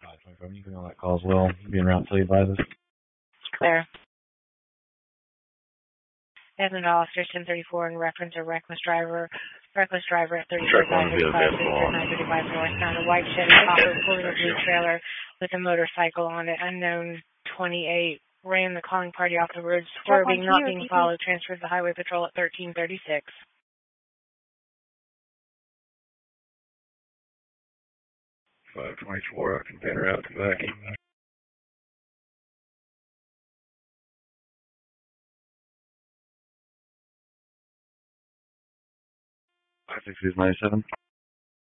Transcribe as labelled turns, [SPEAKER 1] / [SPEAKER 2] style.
[SPEAKER 1] 525, you can on that call as well. Being route to advisors.
[SPEAKER 2] Clear. Edmund Officer 1034 in reference to reckless driver at 35 935 northbound. A white Chevy Copper pulling a blue trailer with a motorcycle on it. Unknown 28 ran the calling party off the road, swerving, not being followed, transferred to Highway Patrol at 1336.
[SPEAKER 1] 524, I can better out to back in. 56697.